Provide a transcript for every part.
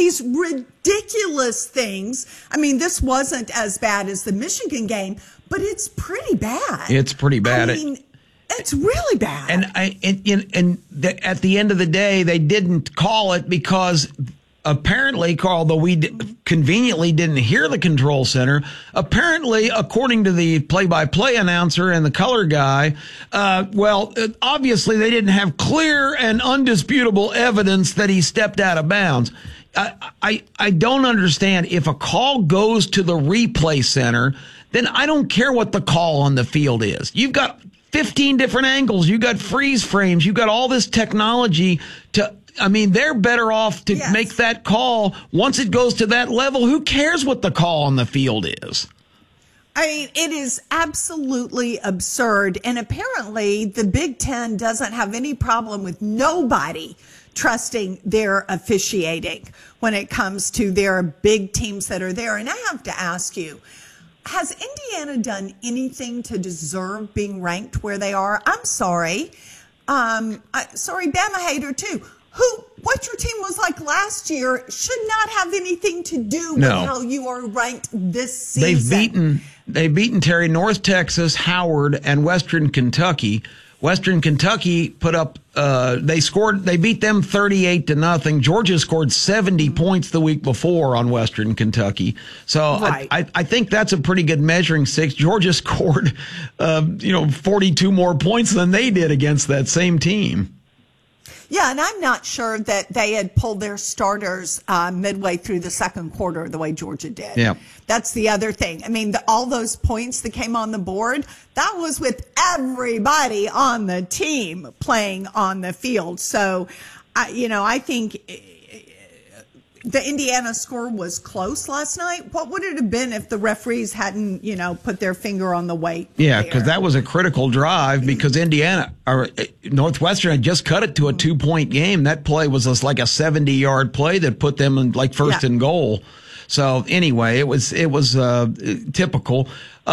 these ridiculous things. I mean, this wasn't as bad as the Michigan game, but it's pretty bad. It's pretty bad. I mean, it's really bad. At the end of the day, they didn't call it because apparently, Carl, though we conveniently didn't hear the control center, apparently, according to the play-by-play announcer and the color guy, obviously they didn't have clear and undisputable evidence that he stepped out of bounds. I don't understand. If a call goes to the replay center, then I don't care what the call on the field is. You've got 15 different angles. You got freeze frames. You got all this technology they're better off to make that call once it goes to that level. Who cares what the call on the field is? I mean, it is absolutely absurd. And apparently the Big Ten doesn't have any problem with nobody trusting their officiating when it comes to their big teams that are there. And I have to ask you, has Indiana done anything to deserve being ranked where they are? I'm sorry. Sorry, Bama hater too. What your team was like last year should not have anything to do with how you are ranked this season. They've beaten Terry, North Texas, Howard, and Western Kentucky. Western Kentucky put up, they beat them 38-0. Georgia scored 70 points the week before on Western Kentucky. So I think that's a pretty good measuring stick. Georgia scored, 42 more points than they did against that same team. Yeah, and I'm not sure that they had pulled their starters midway through the second quarter the way Georgia did. Yeah. That's the other thing. I mean, all those points that came on the board, that was with everybody on the team playing on the field. So, I think the Indiana score was close last night. What would it have been if the referees hadn't, put their finger on the weight? Yeah, because that was a critical drive because Northwestern had just cut it to a 2-point game. That play was just like a 70-yard play that put them in first and goal. So anyway, it was typical.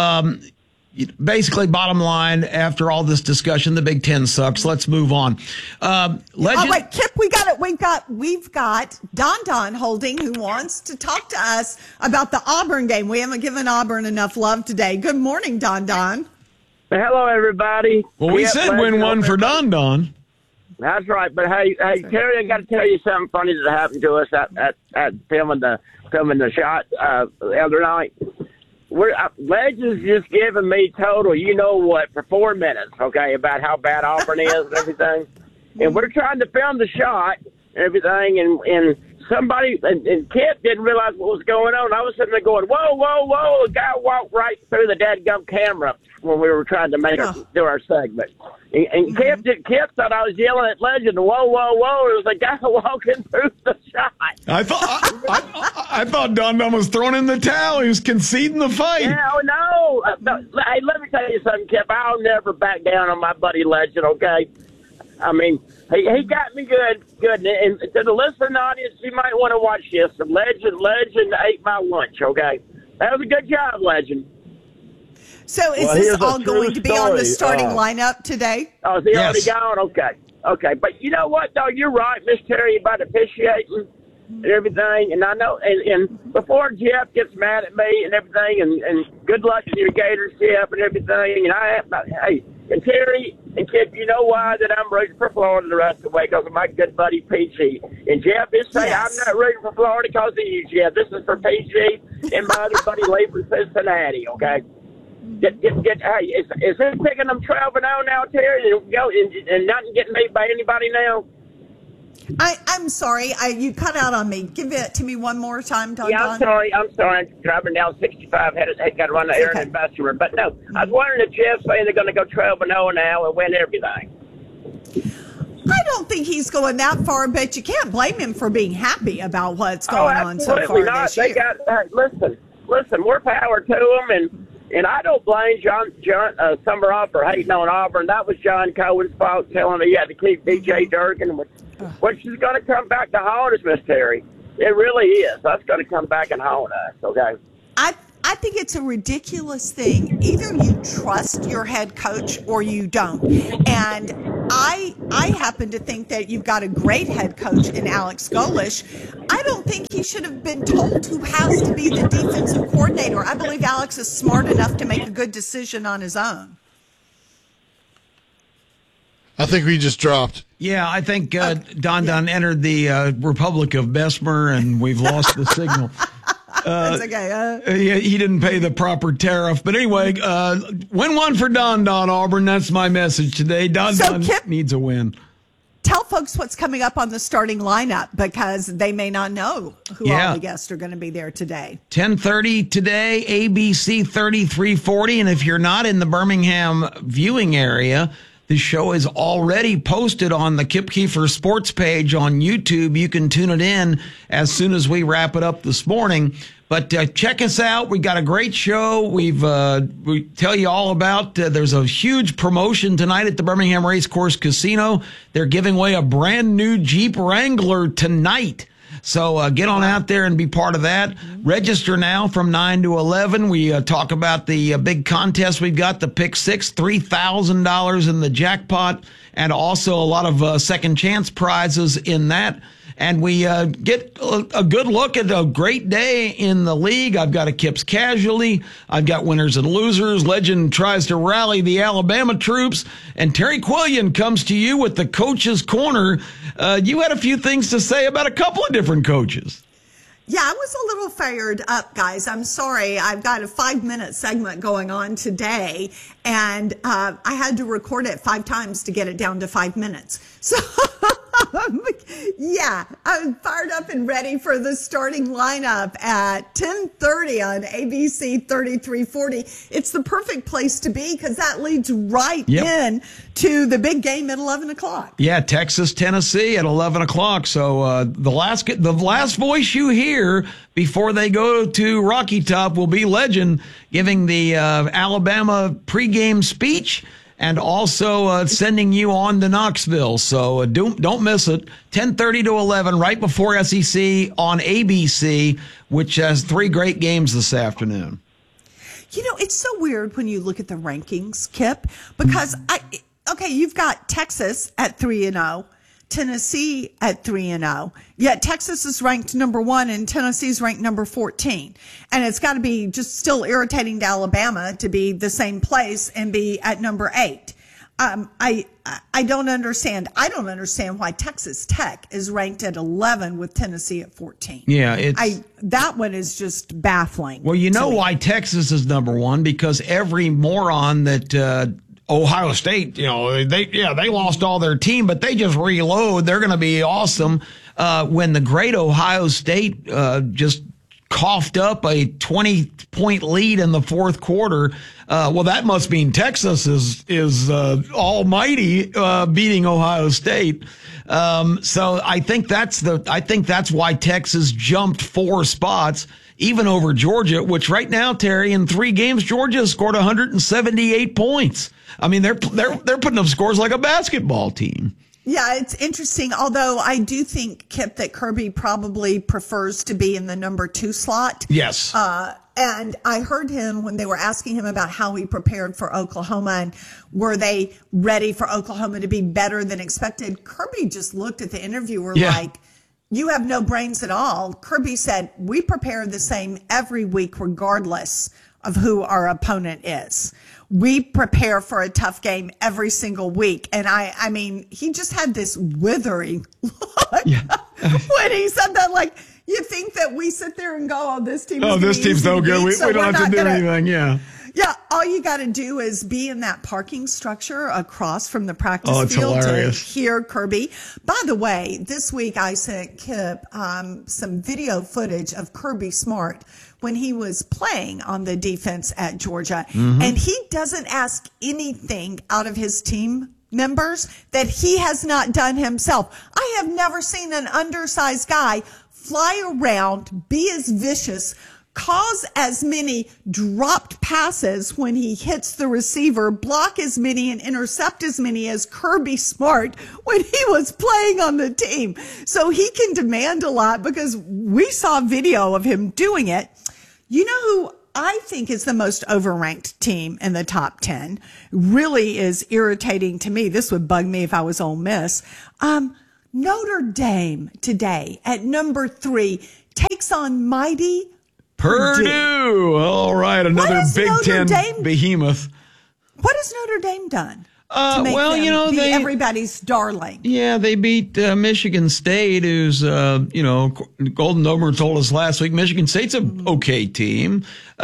Basically, bottom line, after all this discussion, the Big Ten sucks. Let's move on. Wait, Kip, we've got Don Holding, who wants to talk to us about the Auburn game. We haven't given Auburn enough love today. Good morning, Don. Hello, everybody. Well, we said win one for Don. That's right. But hey, Terry, I got to tell you something funny that happened to us at filming the shot the other night. Legends just giving me total, for 4 minutes, okay, about how bad Auburn is and everything. And we're trying to film the shot and everything, and somebody, and Kip didn't realize what was going on. I was sitting there going, whoa, whoa, whoa. A guy walked right through the dadgum camera when we were trying to do our segment. And Kip thought I was yelling at Legend, whoa, whoa, whoa. It was a guy walking through the shot. I thought Don was throwing in the towel. He was conceding the fight. Yeah, no. Hey, let me tell you something, Kip. I'll never back down on my buddy Legend, okay? I mean, he got me good. And to the listening audience, you might want to watch this. Legend ate my lunch, okay? That was a good job, Legend. So is this all going to be on the starting lineup today? Oh, is he already gone? Okay. But you know what, though? You're right, Miss Terry, about officiating and everything. And I know, and before Jeff gets mad at me and everything, and good luck to your Gators, Jeff, and everything. And and Terry and Kip, you know why that I'm rooting for Florida the rest of the way? Because of my good buddy PG. And Jeff is saying I'm not rooting for Florida because of you, Jeff. This is for PG and my other buddy Lee from Cincinnati, okay? Hey, is it picking them 12-0 now, Terry, and nothing getting made by anybody now? I'm sorry. You cut out on me. Give it to me one more time, Don. Yeah, I'm sorry. I'm driving down 65. Had got to run the errand in Bessemer. But no, I was wondering if Jeff's saying they're going to go 12-0 now and win everything. I don't think he's going that far, but you can't blame him for being happy about what's going on so far this year. Listen, more power to them, and I don't blame John Summerall for hating on Auburn. That was John Cohen's fault, telling him he had to keep DJ Durkin, which is going to come back to haunt us, Miss Terry. It really is. That's going to come back and haunt us, okay? I think it's a ridiculous thing. Either you trust your head coach or you don't. And I happen to think that you've got a great head coach in Alex Golesh. I don't think he should have been told who has to be the defensive coordinator. I believe Alex is smart enough to make a good decision on his own. I think we just dropped. Yeah, I think Don entered the Republic of Bessemer, and we've lost the signal. That's okay. Yeah, he didn't pay the proper tariff. But anyway, win one for Don Auburn. That's my message today. Don Kip, needs a win. Tell folks what's coming up on the starting lineup because they may not know who all the guests are going to be there today. 10:30 today, ABC 3340. And if you're not in the Birmingham viewing area, the show is already posted on the Kip Keefer Sports page on YouTube. You can tune it in as soon as we wrap it up this morning. But check us out. We got a great show. We tell you all about. There's a huge promotion tonight at the Birmingham Racecourse Casino. They're giving away a brand new Jeep Wrangler tonight. So get on out there and be part of that. Register now from 9 to 11. We talk about the big contest we've got, the Pick Six, $3,000 in the jackpot, and also a lot of second chance prizes in that. And we get a good look at a great day in the league. I've got a Kip's Casualty. I've got winners and losers. Legend tries to rally the Alabama troops. And Terry Quillian comes to you with the Coach's Corner. You had a few things to say about a couple of different coaches. Yeah, I was a little fired up, guys. I'm sorry. I've got a 5-minute segment going on today, and I had to record it 5 times to get it down to 5 minutes. So, yeah, I'm fired up and ready for the starting lineup at 10:30 on ABC 3340. It's the perfect place to be because that leads right in to the big game at 11 o'clock. Yeah, Texas, Tennessee at 11 o'clock. So the last voice you hear before they go to Rocky Top will be Legend giving the Alabama pregame speech and also sending you on to Knoxville. So don't miss it. 10:30 to 11 right before SEC on ABC, which has 3 great games this afternoon. You know, it's so weird when you look at the rankings, Kip, because you've got Texas at 3-0. Tennessee at 3-0. Yet Texas is ranked number 1 and Tennessee's ranked number 14. And it's got to be just still irritating to Alabama to be the same place and be at number 8. I don't understand. I don't understand why Texas Tech is ranked at 11 with Tennessee at 14. Yeah, that one is just baffling. Well, you know why Texas is number 1? Because every moron that Ohio State, they lost all their team, but they just reload. They're going to be awesome. When the great Ohio State just coughed up a 20-point lead in the fourth quarter, well, that must mean Texas is almighty beating Ohio State. So I think that's why Texas jumped 4 spots. Even over Georgia, which right now, Terry, in 3 games, Georgia has scored 178 points. I mean, they're putting up scores like a basketball team. Yeah, it's interesting. Although I do think, Kip, that Kirby probably prefers to be in the number 2 slot. Yes. And I heard him when they were asking him about how he prepared for Oklahoma and were they ready for Oklahoma to be better than expected. Kirby just looked at the interviewer like, you have no brains at all. Kirby said, we prepare the same every week regardless of who our opponent is. We prepare for a tough game every single week. And I mean, he just had this withering look when he said that, like, you think that we sit there and go, oh, this team is this team's no good. We don't have to do anything. Yeah. Yeah, all you got to do is be in that parking structure across from the practice it's field hilarious. to hear Kirby. By the way, this week I sent Kip some video footage of Kirby Smart when he was playing on the defense at Georgia. Mm-hmm. And he doesn't ask anything out of his team members that he has not done himself. I have never seen an undersized guy fly around, be as vicious, cause as many dropped passes when he hits the receiver, block as many and intercept as many as Kirby Smart when he was playing on the team. So he can demand a lot because we saw video of him doing it. You know who I think is the most overranked team in the top 10? Really is irritating to me. This would bug me if I was Ole Miss. Notre Dame today at number 3 takes on mighty Purdue. All right, another Big Ten behemoth. What has Notre Dame done? They everybody's darling. Yeah, they beat Michigan State, who's Golden Domer told us last week Michigan State's an okay team.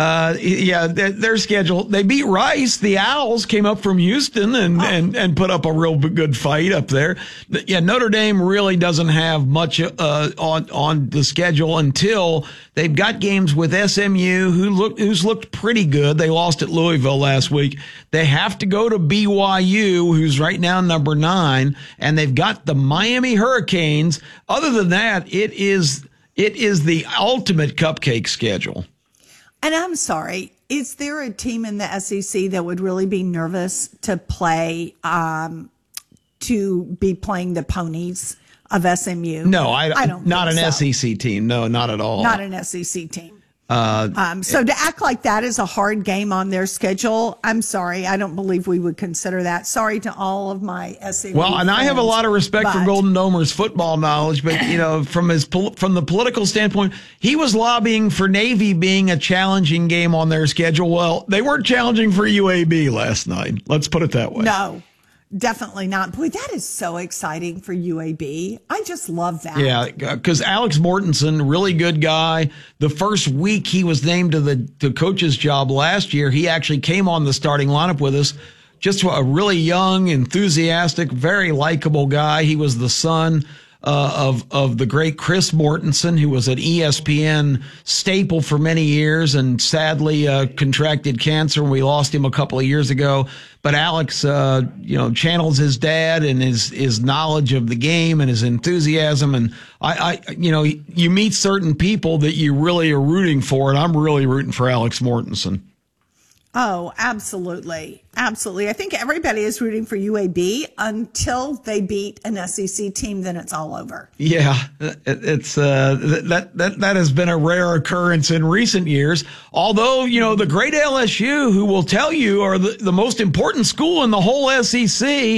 Their schedule. They beat Rice. The Owls came up from Houston and put up a real good fight up there. Yeah, Notre Dame really doesn't have much on the schedule until they've got games with SMU, who's looked pretty good. They lost at Louisville last week. They have to go to BYU, who's right now number 9, and they've got the Miami Hurricanes. Other than that, it is the ultimate cupcake schedule. And I'm sorry, is there a team in the SEC that would really be nervous to play, to be playing the ponies of SMU? No, I don't. Not an so. SEC team. No, not at all. Not an SEC team. So to act like that is a hard game on their schedule, I'm sorry. I don't believe we would consider that. Sorry to all of my SEC Well, and I have a lot of respect for Golden Domer's football knowledge, but from the political standpoint, he was lobbying for Navy being a challenging game on their schedule. Well, they weren't challenging for UAB last night. Let's put it that way. No. Definitely not. Boy, that is so exciting for UAB. I just love that. Yeah, because Alex Mortensen, really good guy. The first week he was named to the coach's job last year, he actually came on the starting lineup with us. Just a really young, enthusiastic, very likable guy. He was the son of the great Chris Mortensen, who was an ESPN staple for many years and sadly contracted cancer. We lost him a couple of years ago. But Alex, channels his dad and his knowledge of the game and his enthusiasm. And you meet certain people that you really are rooting for, and I'm really rooting for Alex Mortensen. Oh, absolutely. Absolutely. I think everybody is rooting for UAB until they beat an SEC team, then it's all over. Yeah, it's that has been a rare occurrence in recent years. Although, the great LSU, who will tell you are the most important school in the whole SEC,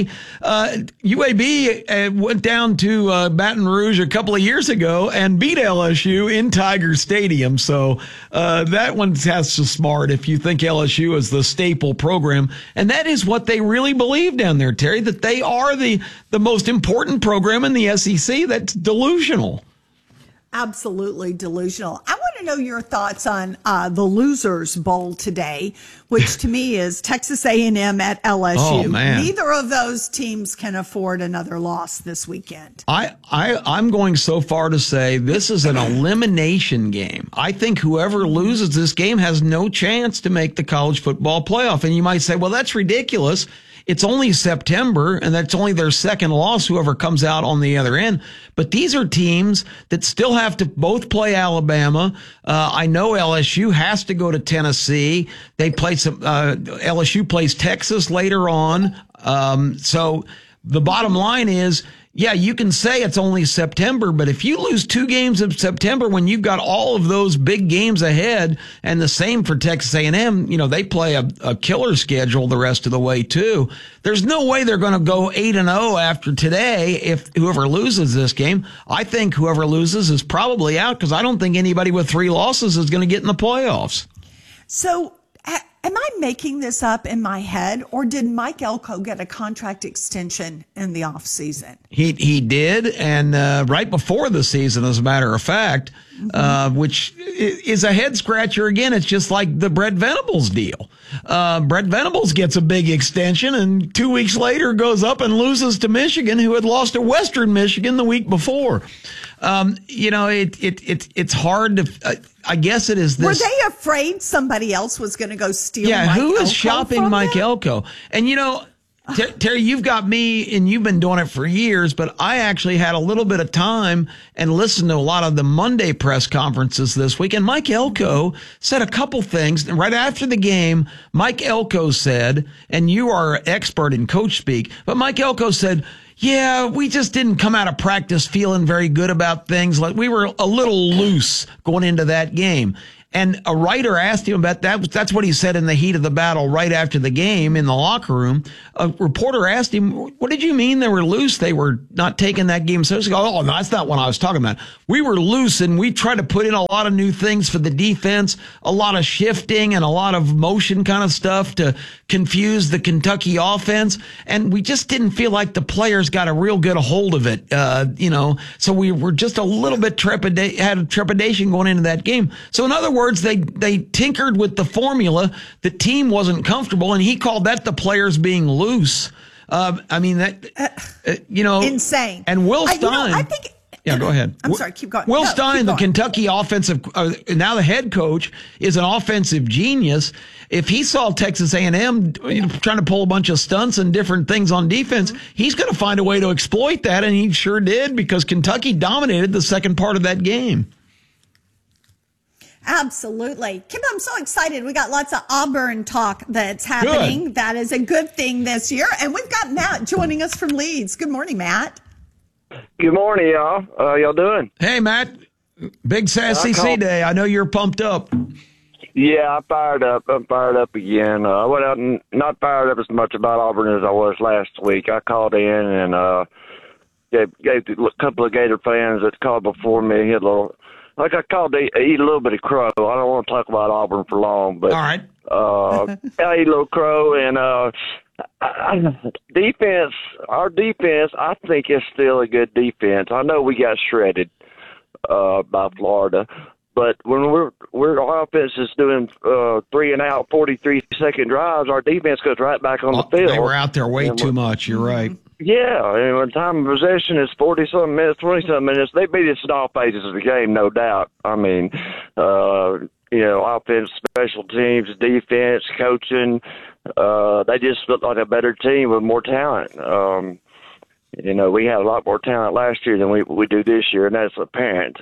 UAB went down to Baton Rouge a couple of years ago and beat LSU in Tiger Stadium. So that one has to smart if you think LSU is the staple program. And that is what they really believe down there, Terry, that they are the most important program in the SEC. That's delusional. Absolutely delusional. I want to know your thoughts on the Losers Bowl today, which to me is Texas A&M at LSU. Oh, man. Neither of those teams can afford another loss this weekend. I'm going so far to say this is an elimination game. I think whoever loses this game has no chance to make the college football playoff. And you might say, well, that's ridiculous. It's only September, and that's only their second loss, whoever comes out on the other end. But these are teams that still have to both play Alabama. I know LSU has to go to Tennessee. They play LSU plays Texas later on. So the bottom line is, yeah, you can say it's only September, but if you lose 2 games in September when you've got all of those big games ahead, and the same for Texas A&M, they play a killer schedule the rest of the way too. There's no way they're going to go 8-0 after today if whoever loses this game. I think whoever loses is probably out because I don't think anybody with 3 losses is going to get in the playoffs. So am I making this up in my head, or did Mike Elko get a contract extension in the offseason? He did, and right before the season, as a matter of fact, which is a head scratcher again. It's just like the Brett Venables deal. Brett Venables gets a big extension, and 2 weeks later goes up and loses to Michigan, who had lost to Western Michigan the week before. It's hard to. I guess it is this. Were they afraid somebody else was going to go steal? Yeah, Mike who is Elko shopping Mike them? Elko? And Terry, you've got me, and you've been doing it for years, but I actually had a little bit of time and listened to a lot of the Monday press conferences this week. And Mike Elko said a couple things. Right after the game, Mike Elko said, and you are an expert in coach speak, but Mike Elko said, yeah, we just didn't come out of practice feeling very good about things. Like we were a little loose going into that game. And a writer asked him about that. That's what he said in the heat of the battle right after the game in the locker room. A reporter asked him, what did you mean they were loose? They were not taking that game seriously? Oh, no, that's not what I was talking about. We were loose, and we tried to put in a lot of new things for the defense, a lot of shifting and a lot of motion kind of stuff to confuse the Kentucky offense. And we just didn't feel like the players got a real good hold of it, so we were just a little bit had trepidation going into that game. So in other words, they tinkered with the formula. The team wasn't comfortable, and he called that the players being loose. Insane. And Will Stein. I think. Yeah, go ahead. I'm sorry, keep going. Will No, Stein, keep the going. Kentucky offensive, now the head coach, is an offensive genius. If he saw Texas A&M trying to pull a bunch of stunts and different things on defense, he's going to find a way to exploit that, and he sure did, because Kentucky dominated the second part of that game. Absolutely. Kip, I'm so excited. We got lots of Auburn talk that's happening. Good. That is a good thing this year. And we've got Matt joining us from Leeds. Good morning, Matt. Good morning, y'all. How y'all doing? Hey, Matt. Big SEC day. I know you're pumped up. Yeah, I'm fired up. I'm fired up again. I went out and not fired up as much about Auburn as I was last week. I called in and gave a couple of Gator fans that called before me a little. Like I called to eat a little bit of crow. I don't want to talk about Auburn for long, but all right. I eat a little crow and defense. Our defense, I think, is still a good defense. I know we got shredded by Florida, but when our offense is doing 3 and out, 43-second drives, our defense goes right back on the field. They were out there way too much. You're right. Yeah, and when time of possession is 40-something minutes, 20-something minutes, they beat us in all phases of the game, no doubt. I mean, offense, special teams, defense, coaching, they just look like a better team with more talent. We had a lot more talent last year than we do this year, and that's apparent.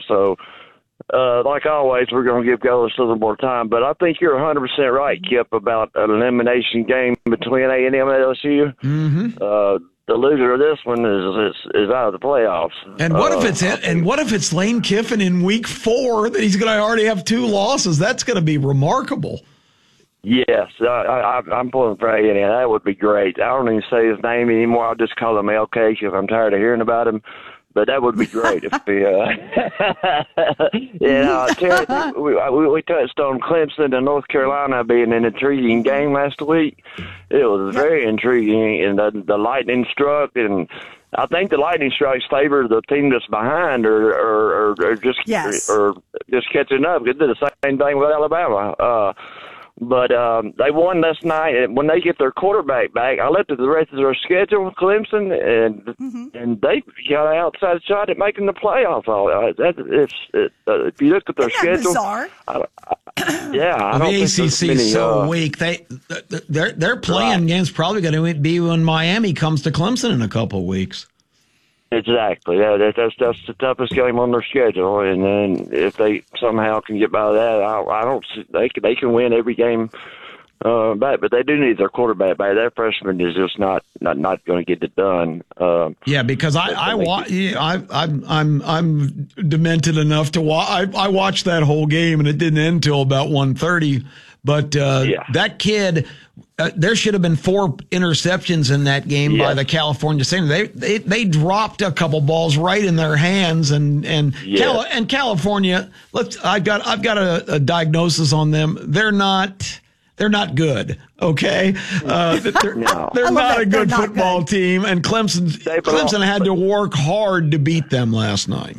Like always, we're going to give Golis a little more time. But I think you're 100% right, Kip, about an elimination game between A&M and LSU. Mm-hmm. The loser of this one is out of the playoffs. And what if it's Lane Kiffin in week 4 that he's going to already have 2 losses? That's going to be remarkable. Yes, I'm pulling for A&M. That would be great. I don't even say his name anymore. I'll just call him LK because I'm tired of hearing about him. But that would be great if Terry, we touched on Clemson and North Carolina being an intriguing game last week. It was very intriguing, and the lightning struck, and I think the lightning strikes favor the team that's behind, or just catching up. It did the same thing with Alabama. But they won last night, and when they get their quarterback back, I looked at the rest of their schedule, Clemson, and they got an outside shot at making the playoffs. If you look at their schedule, bizarre? I don't think the ACC is so weak. Their playing game's probably going to be when Miami comes to Clemson in a couple of weeks. Exactly. Yeah, that's the toughest game on their schedule, and then if they somehow can get by that, I don't see they can win every game back. But they do need their quarterback back. That freshman is just not going to get it done. Because I'm demented enough to watch. I watched that whole game, and it didn't end until about 1:30. But that kid. There should have been 4 interceptions in that game by the California State. They dropped a couple balls right in their hands, and California. I've got a diagnosis on them. They're not good. Okay, they're not a good football team, and Clemson had to work hard to beat them last night.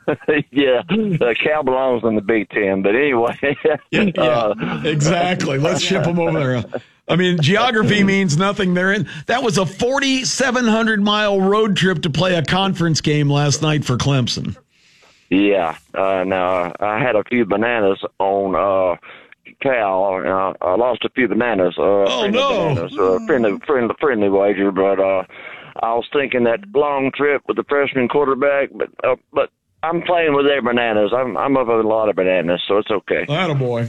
Cal belongs in the Big Ten, but anyway. Exactly. Let's ship them over there. I mean, geography means nothing. That was a 4,700-mile road trip to play a conference game last night for Clemson. Yeah. Now, I had a few bananas on Cal, and I lost a few bananas. Friendly wager, but I was thinking that long trip with the freshman quarterback, but I'm playing with their bananas. I'm up with a lot of bananas, so it's okay. Attaboy.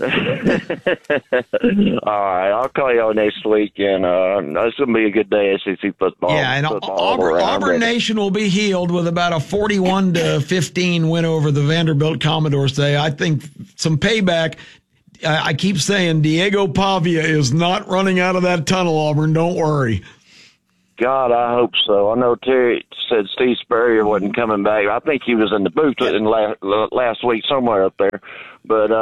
All right, I'll call y'all next week, and it's going to be a good day SEC football. Yeah, and Auburn Nation will be healed with about a 41-15 win over the Vanderbilt Commodores today. I think some payback. I keep saying Diego Pavia is not running out of that tunnel, Auburn. Don't worry. God, I hope so. I know Terry said Steve Spurrier wasn't coming back. I think he was in the booth in last week somewhere up there. But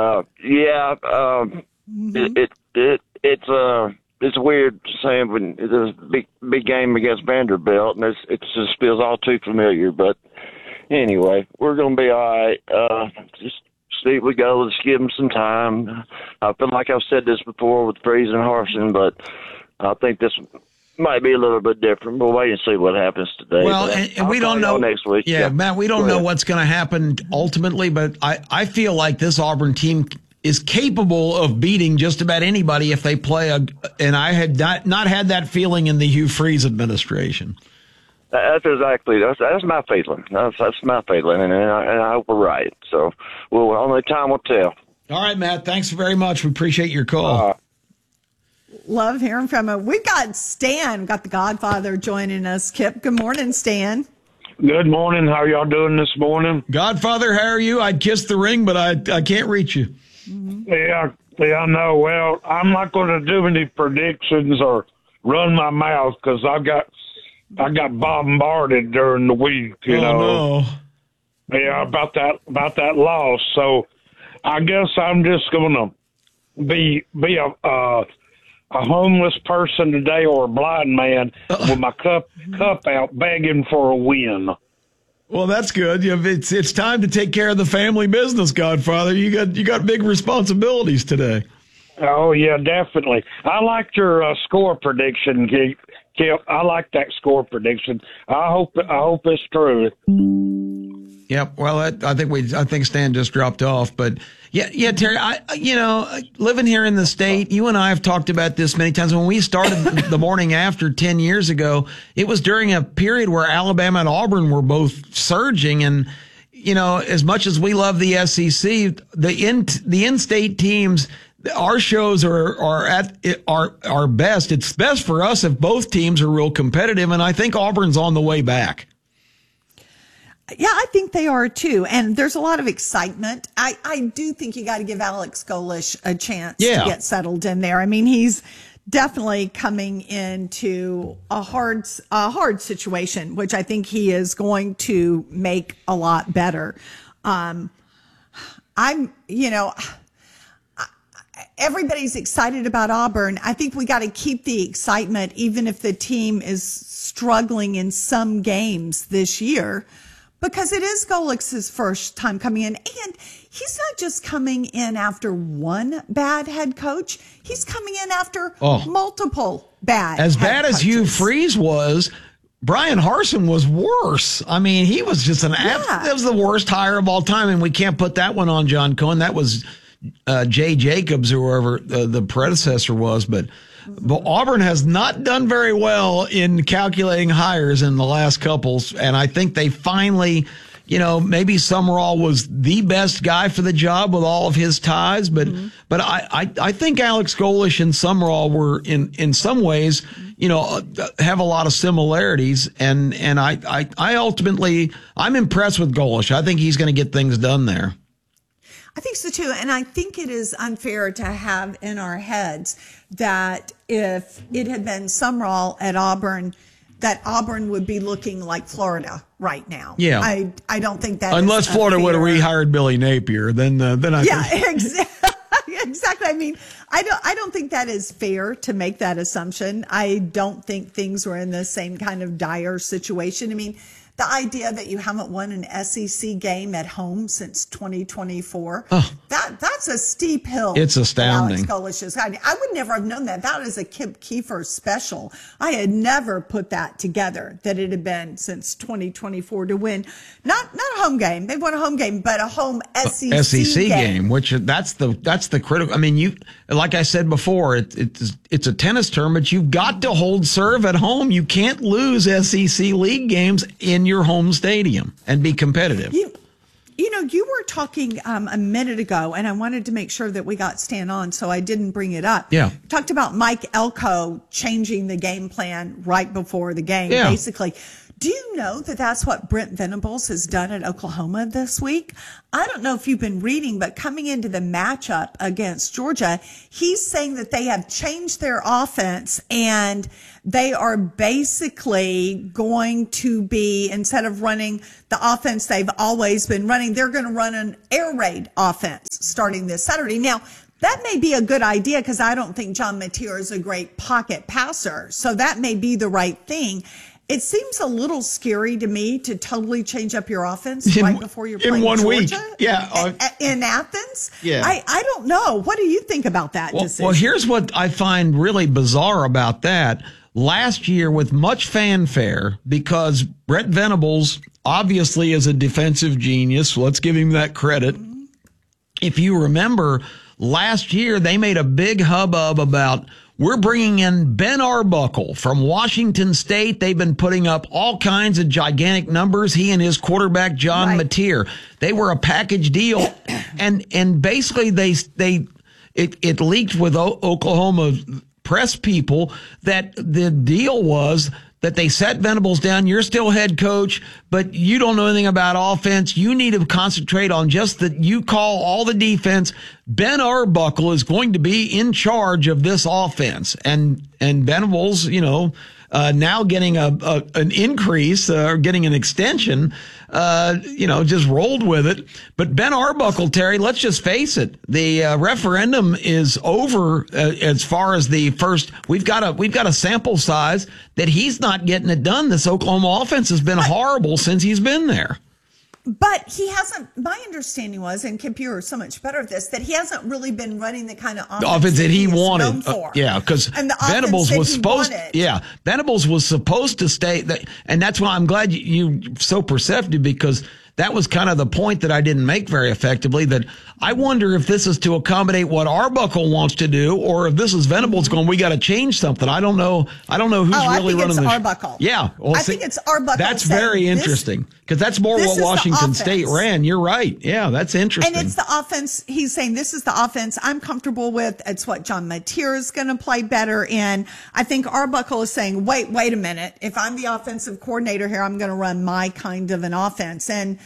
it's weird saying when it's a big game against Vanderbilt, and it just feels all too familiar. But anyway, we're gonna be all right. Just see if we go. Let's give them some time. I feel like I've said this before with Freeze and Harsin, but I think this might be a little bit different. We'll wait and see what happens today. Well, and we don't know next week. Yeah, Matt, we don't know what's going to happen ultimately, but I feel like this Auburn team is capable of beating just about anybody if they play and I had not had that feeling in the Hugh Freeze administration. That's my feeling. That's my feeling, and I hope we're right. So, only time will tell. All right, Matt. Thanks very much. We appreciate your call. Love hearing from him. We got Stan, got the Godfather joining us. Kip, good morning, Stan. Good morning. How are y'all doing this morning? Godfather, how are you? I'd kiss the ring, but I can't reach you. Mm-hmm. Yeah, I know. Well, I'm not going to do any predictions or run my mouth because I got bombarded during the week. You know. No. Yeah, about that loss. So I guess I'm just going to be a homeless person today or a blind man with my cup out begging for a win. Well, that's good. It's time to take care of the family business, Godfather. You got big responsibilities today. Oh yeah, definitely. I liked your score prediction, Kip. I like that score prediction. I hope it's true. Yep. Well, I think Stan just dropped off, but yeah, Terry. Living here in the state, you and I have talked about this many times. When we started the morning after 10 years ago, it was during a period where Alabama and Auburn were both surging, and as much as we love the SEC, the in-state teams, our shows are at our best. It's best for us if both teams are real competitive, and I think Auburn's on the way back. Yeah, I think they are too. And there's a lot of excitement. I do think you got to give Alex Golesh a chance to get settled in there. I mean, he's definitely coming into a hard situation, which I think he is going to make a lot better. Everybody's excited about Auburn. I think we got to keep the excitement, even if the team is struggling in some games this year. Because it is Golex's first time coming in. And he's not just coming in after one bad head coach. He's coming in after multiple bad As head bad coaches. as Hugh Freeze was, Brian Harsin was worse. I mean, he was just that was the worst hire of all time. And we can't put that one on John Cohen. That was Jay Jacobs or whoever the predecessor was. But Auburn has not done very well in calculating hires in the last couples, and I think they finally, maybe Summerall was the best guy for the job with all of his ties, but I think Alex Golesh and Summerall were in some ways, have a lot of similarities, and I ultimately I'm impressed with Golesh. I think he's going to get things done there. I think so too. And I think it is unfair to have in our heads that if it had been Summerall at Auburn, that Auburn would be looking like Florida right now. Yeah. I don't think that unless Florida would have rehired Billy Napier, then I think. Exactly. I mean, I don't think that is fair to make that assumption. I don't think things were in the same kind of dire situation. I mean, the idea that you haven't won an SEC game at home since 2024, that's a steep hill. It's astounding. Alex Golesh's. I would never have known that. That is a Kip Kiefer special. I had never put that together, that it had been since 2024 to win. Not a home game. They've won a home game, but a home SEC game. Which that's the critical. I mean, like I said before, it's a tennis tournament. You've got to hold serve at home. You can't lose SEC league games in your home stadium and be competitive. You were talking a minute ago, and I wanted to make sure that we got Stan on, so I didn't bring it up. Yeah. Talked about Mike Elko changing the game plan right before the game, Yeah. basically. Do you know that that's what Brent Venables has done at Oklahoma this week? I don't know if you've been reading, but coming into the matchup against Georgia, he's saying that they have changed their offense and they are basically going to be, instead of running the offense they've always been running, they're going to run an air raid offense starting this Saturday. Now, that may be a good idea because I don't think John Mateer is a great pocket passer. So that may be the right thing. It seems a little scary to me to totally change up your offense right before you're playing in 1 week. Georgia. Yeah. In Athens? Yeah. I don't know. What do you think about that decision? Well, here's what I find really bizarre about that. Last year, with much fanfare, because Brent Venables obviously is a defensive genius. Let's give him that credit. Mm-hmm. If you remember, last year they made a big hubbub about, we're bringing in Ben Arbuckle from Washington State. They've been putting up all kinds of gigantic numbers. He and his quarterback, John Mateer. They were a package deal. And basically it leaked with Oklahoma press people that the deal was that they set Venables down. You're still head coach, but you don't know anything about offense. You need to concentrate on just that. You call all the defense. Ben Arbuckle is going to be in charge of this offense. And Venables, now getting an increase or getting an extension, just rolled with it. But Ben Arbuckle, Terry, let's just face it. The referendum is over as far as the first. We've got a sample size that he's not getting it done. This Oklahoma offense has been horrible since he's been there. But he hasn't, my understanding was, and Kip, you're so much better at this, that he hasn't really been running the kind of offense that he wanted. Known for. Because Venables was supposed Venables was supposed to stay, and that's why I'm glad you're so perceptive, because that was kind of the point that I didn't make very effectively, that I wonder if this is to accommodate what Arbuckle wants to do, or if this is Venables going, we got to change something. I don't know who's really running this. Arbuckle. Yeah. Well, I think it's Arbuckle. That's very interesting, because that's more what Washington State ran. You're right. Yeah, that's interesting. And it's the offense. He's saying this is the offense I'm comfortable with. It's what John Mateer is going to play better in. I think Arbuckle is saying, wait a minute. If I'm the offensive coordinator here, I'm going to run my kind of an offense. And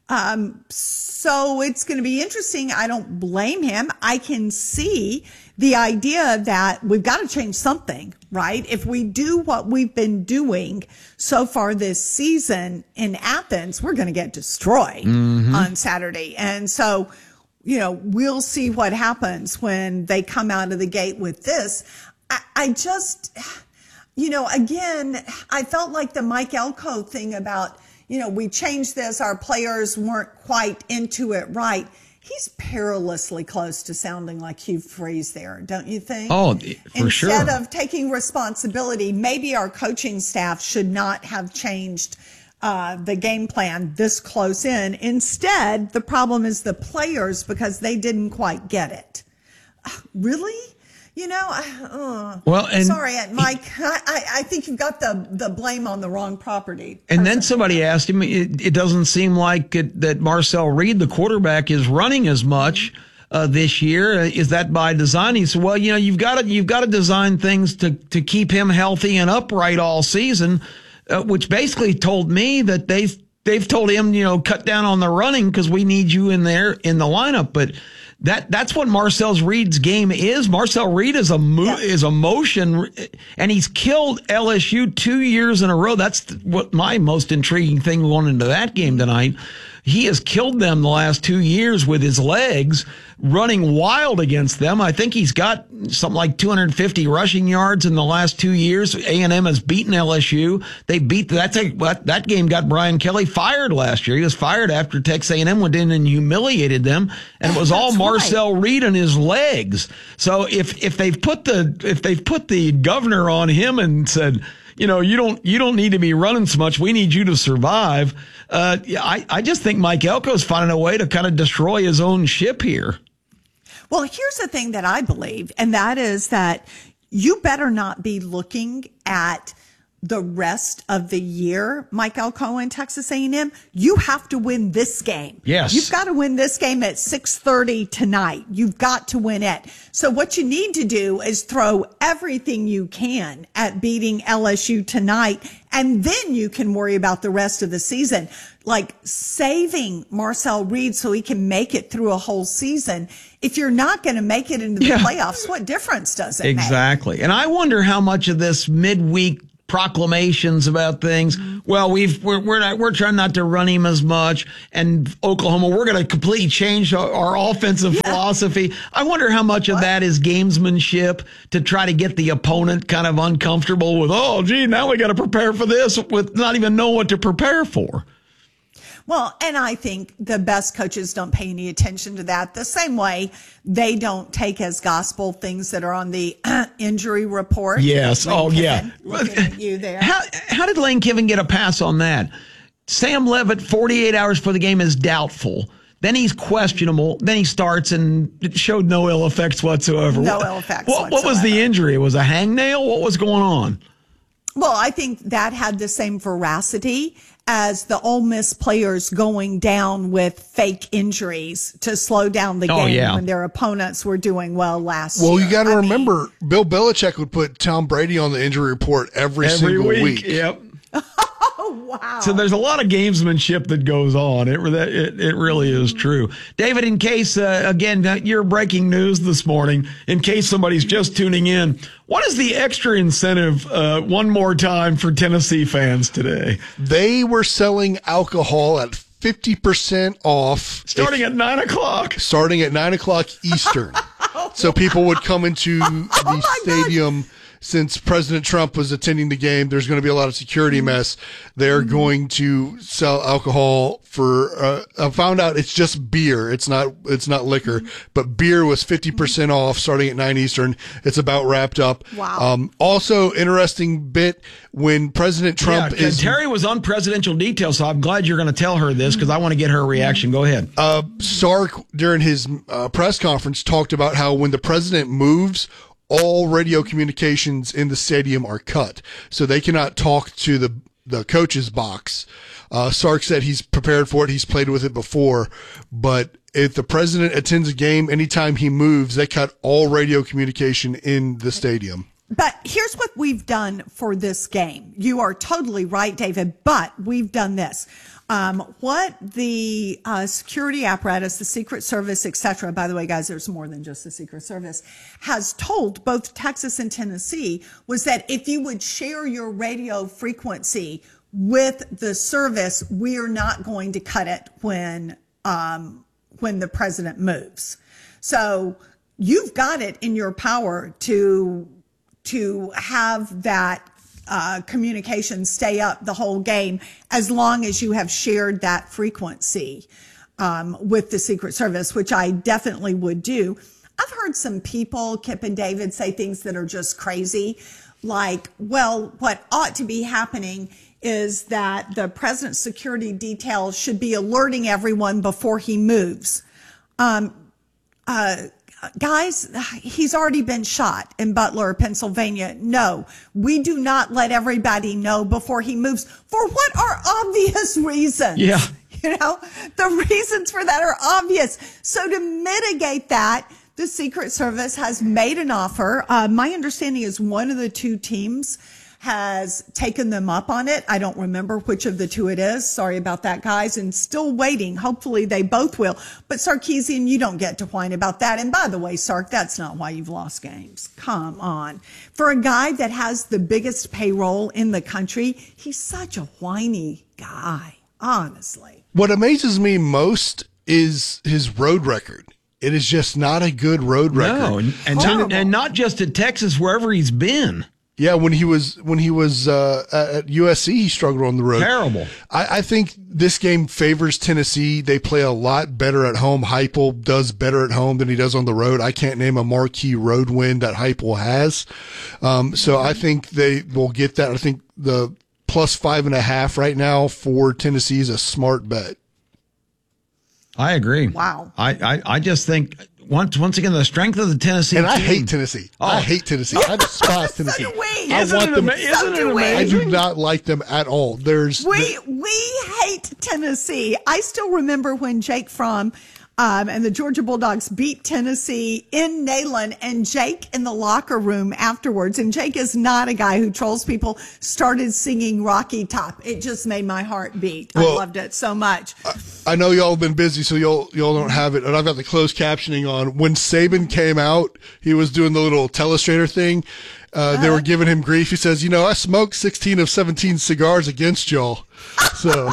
so it's going to be interesting. I don't blame him. I can see the idea that we've got to change something, right? If we do what we've been doing so far this season in Athens, we're going to get destroyed on Saturday. And so, we'll see what happens when they come out of the gate with this. I just, again, I felt like the Mike Elko thing about, we changed this, our players weren't quite into it right. He's perilously close to sounding like Hugh Freeze there, don't you think? Oh, for sure. Instead of taking responsibility, maybe our coaching staff should not have changed the game plan this close in. Instead, the problem is the players, because they didn't quite get it. Really? Sorry, Mike. I think you've got the blame on the wrong property. And then somebody asked him, it doesn't seem like that Marcel Reed, the quarterback, is running as much this year. Is that by design? He said, well, you've got to design things to keep him healthy and upright all season, which basically told me that they've told him, cut down on the running because we need you in there in the lineup. But that's what Marcel Reed's game is. Marcel Reed is a motion, and he's killed LSU 2 years in a row. That's what my most intriguing thing going into that game tonight. He has killed them the last 2 years with his legs, running wild against them. I think he's got something like 250 rushing yards in the last 2 years. A&M has beaten LSU. They beat that game got Brian Kelly fired last year. He was fired after Texas A&M went in and humiliated them, and it was all Marcel Reed and his legs. So if they've put the governor on him and said, you don't need to be running so much, we need you to survive. I just think Mike Elko's finding a way to kind of destroy his own ship here. Well, here's the thing that I believe, and that is that you better not be looking at the rest of the year, Mike Alcoa and Texas A&M, you have to win this game. Yes. You've got to win this game at 6:30 tonight. You've got to win it. So what you need to do is throw everything you can at beating LSU tonight, and then you can worry about the rest of the season. Like saving Marcel Reed so he can make it through a whole season. If you're not going to make it into the playoffs, what difference does it make? Exactly. And I wonder how much of this midweek proclamations about things. Well, we're trying not to run him as much, and Oklahoma, we're going to completely change our offensive philosophy. I wonder how much of that is gamesmanship to try to get the opponent kind of uncomfortable with, oh, gee, now we got to prepare for this with not even know what to prepare for. Well, and I think the best coaches don't pay any attention to that. The same way they don't take as gospel things that are on the injury report. Yes. Lane Kiffin, looking at you there. How did Lane Kiffin get a pass on that? Sam Levitt, 48 hours for the game, is doubtful. Then he's questionable. Then he starts, and it showed no ill effects whatsoever. No ill effects whatsoever. What was the injury? It was a hangnail? What was going on? Well, I think that had the same veracity as the Ole Miss players going down with fake injuries to slow down the game when their opponents were doing well last year. Well, you got to remember, Bill Belichick would put Tom Brady on the injury report every single week. Yep. Oh, wow. So there's a lot of gamesmanship that goes on. It really is true. David, in case, again, you're breaking news this morning, in case somebody's just tuning in, what is the extra incentive one more time for Tennessee fans today? They were selling alcohol at 50% off. Starting at 9 o'clock. Starting at 9 o'clock Eastern. So people would come into the stadium. Since President Trump was attending the game, there's going to be a lot of security mess. They're going to sell alcohol for, I found out it's just beer. It's not liquor, but beer was 50% off starting at 9 Eastern. It's about wrapped up. Wow. Also interesting bit when President Trump Terry was on presidential detail, so I'm glad you're going to tell her this because I want to get her reaction. Go ahead. Sark during his press conference talked about how when the president moves, all radio communications in the stadium are cut, so they cannot talk to the coach's box. Sark said he's prepared for it. He's played with it before, but if the president attends a game, anytime he moves, they cut all radio communication in the stadium. But here's what we've done for this game. You are totally right, David, but we've done this. What the security apparatus, the Secret Service, et cetera, by the way, guys, there's more than just the Secret Service, has told both Texas and Tennessee was that if you would share your radio frequency with the service, we are not going to cut it when the president moves. So you've got it in your power to have that communication stay up the whole game as long as you have shared that frequency with the Secret Service, which I definitely would do. I've heard some people, Kip and David, say things that are just crazy, like, well, what ought to be happening is that the president's security detail should be alerting everyone before he moves. Guys, he's already been shot in Butler, Pennsylvania. No, we do not let everybody know before he moves for what are obvious reasons. Yeah. You know, the reasons for that are obvious. So to mitigate that, the Secret Service has made an offer. My understanding is one of the two teams has taken them up on it. I don't remember which of the two it is. Sorry about that, guys. And still waiting. Hopefully they both will. But Sarkisian, you don't get to whine about that. And by the way, Sark, that's not why you've lost games. Come on. For a guy that has the biggest payroll in the country, he's such a whiny guy, honestly. What amazes me most is his road record. It is just not a good road record. No, and not just at Texas, wherever he's been. Yeah, when he was at USC, he struggled on the road. Terrible. I think this game favors Tennessee. They play a lot better at home. Heupel does better at home than he does on the road. I can't name a marquee road win that Heupel has. So I think they will get that. I think the plus 5.5 right now for Tennessee is a smart bet. I agree. Wow. I just think once again, the strength of the Tennessee And team. I hate Tennessee. I hate Tennessee. I despise Tennessee. do we. I Isn't want it them. isn't it do we. I amazing? do not like them at all. We hate Tennessee. I still remember when Jake Fromm and the Georgia Bulldogs beat Tennessee in Neyland, and Jake in the locker room afterwards, and Jake is not a guy who trolls people, started singing Rocky Top. It just made my heart beat. I loved it so much. I know y'all have been busy, so y'all don't have it. And I've got the closed captioning on. When Saban came out, he was doing the little telestrator thing. They were giving him grief. He says, I smoked 16 of 17 cigars against y'all. So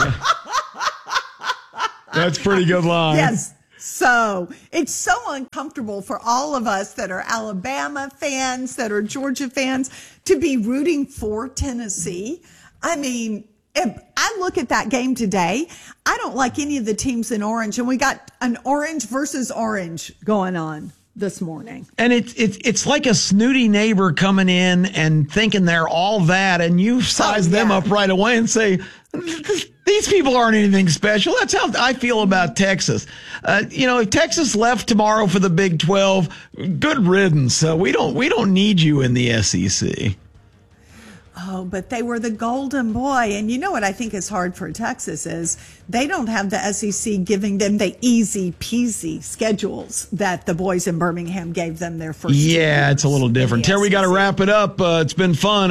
That's a pretty good line. Yes. So it's so uncomfortable for all of us that are Alabama fans, that are Georgia fans, to be rooting for Tennessee. I mean, if I look at that game today, I don't like any of the teams in orange, and we got an orange versus orange going on this morning. And it's like a snooty neighbor coming in and thinking they're all that, and you size them up right away and say, these people aren't anything special. That's how I feel about Texas. If Texas left tomorrow for the Big 12, good riddance. We don't need you in the SEC. Oh, but they were the golden boy. And you know what I think is hard for Texas is they don't have the SEC giving them the easy peasy schedules that the boys in Birmingham gave them their first Yeah, it's a little different. Terry, we got to wrap it up. It's been fun.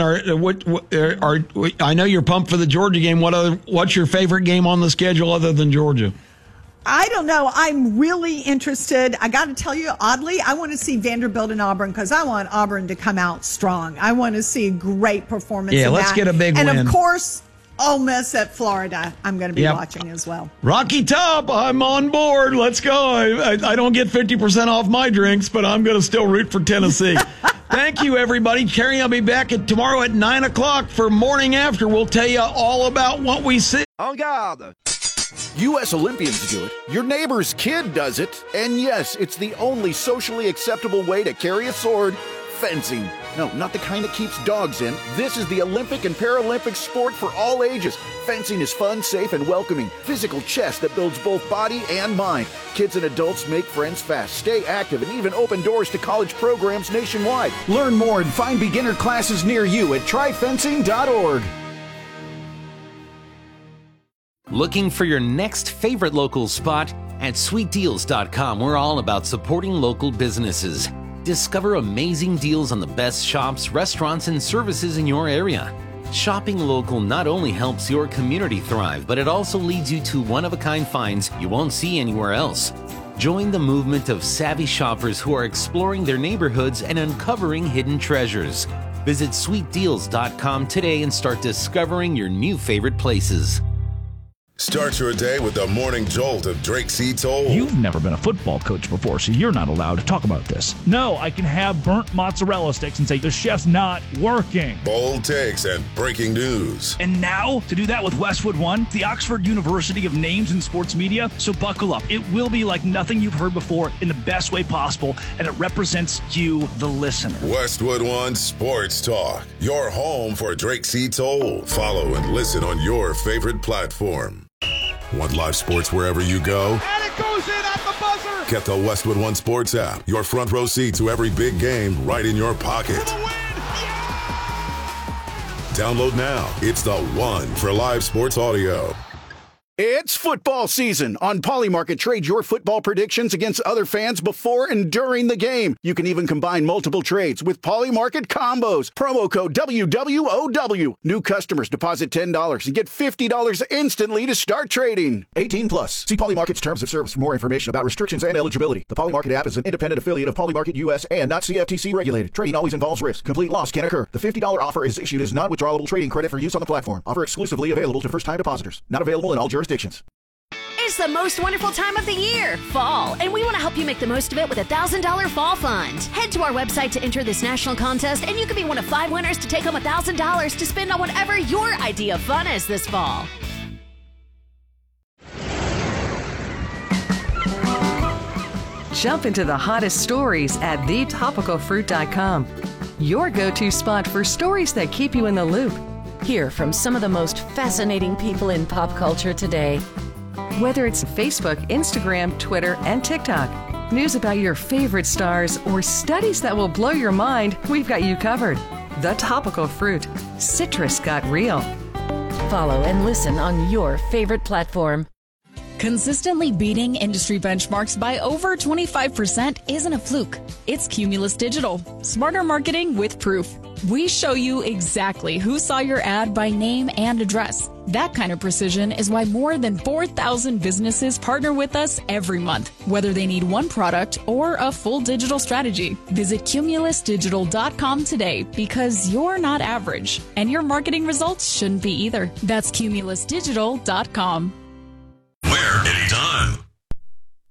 I know you're pumped for the Georgia game. What's your favorite game on the schedule other than Georgia? I don't know. I'm really interested. I got to tell you, oddly, I want to see Vanderbilt and Auburn because I want Auburn to come out strong. I want to see a great performance. Yeah, in let's that. get a big win. And of course, Ole Miss at Florida. I'm going to be watching as well. Rocky Top, I'm on board. Let's go. I don't get 50% off my drinks, but I'm going to still root for Tennessee. Thank you, everybody. Terry, I'll be back tomorrow at 9 o'clock for Morning After. We'll tell you all about what we see. En garde! U.S. Olympians do it, your neighbor's kid does it, and yes, it's the only socially acceptable way to carry a sword, fencing. No, not the kind that keeps dogs in. This is the Olympic and Paralympic sport for all ages. Fencing is fun, safe, and welcoming. Physical chess that builds both body and mind. Kids and adults make friends fast, stay active, and even open doors to college programs nationwide. Learn more and find beginner classes near you at tryfencing.org. Looking for your next favorite local spot? At sweetdeals.com, we're all about supporting local businesses. Discover amazing deals on the best shops, restaurants, and services in your area. Shopping local not only helps your community thrive, but it also leads you to one-of-a-kind finds you won't see anywhere else. Join the movement of savvy shoppers who are exploring their neighborhoods and uncovering hidden treasures. Visit sweetdeals.com today and start discovering your new favorite places. Start your day with the morning jolt of Drake C. Toll. You've never been a football coach before, so you're not allowed to talk about this. No, I can have burnt mozzarella sticks and say the chef's not working. Bold takes and breaking news. And now, to do that with Westwood One, the Oxford University of Names in Sports Media. So buckle up. It will be like nothing you've heard before in the best way possible, and it represents you, the listener. Westwood One Sports Talk, your home for Drake C. Toll. Follow and listen on your favorite platform. Want live sports wherever you go? And it goes in at the buzzer! Get the Westwood One Sports app. Your front row seat to every big game right in your pocket. For the win! Download now. It's the one for live sports audio. It's football season. On Polymarket, trade your football predictions against other fans before and during the game. You can even combine multiple trades with Polymarket combos. Promo code WWOW. New customers deposit $10 and get $50 instantly to start trading. 18 plus. See Polymarket's terms of service for more information about restrictions and eligibility. The Polymarket app is an independent affiliate of Polymarket US and not CFTC regulated. Trading always involves risk. Complete loss can occur. The $50 offer is issued as non-withdrawable trading credit for use on the platform. Offer exclusively available to first-time depositors. Not available in all jurisdictions. It's the most wonderful time of the year, fall, and we want to help you make the most of it with a $1,000 fall fund. Head to our website to enter this national contest, and you could be one of 5 winners to take home $1,000 to spend on whatever your idea of fun is this fall. Jump into the hottest stories at thetopicalfruit.com. Your go-to spot for stories that keep you in the loop. Hear from some of the most fascinating people in pop culture today. Whether it's Facebook, Instagram, Twitter, and TikTok. News about your favorite stars, or studies that will blow your mind, we've got you covered. The Topical Fruit. Citrus got real. Follow and listen on your favorite platform. Consistently beating industry benchmarks by over 25% isn't a fluke. It's Cumulus Digital. Smarter marketing with proof. We show you exactly who saw your ad by name and address. That kind of precision is why more than 4,000 businesses partner with us every month, whether they need one product or a full digital strategy. Visit cumulusdigital.com today, because you're not average, and your marketing results shouldn't be either. That's cumulusdigital.com.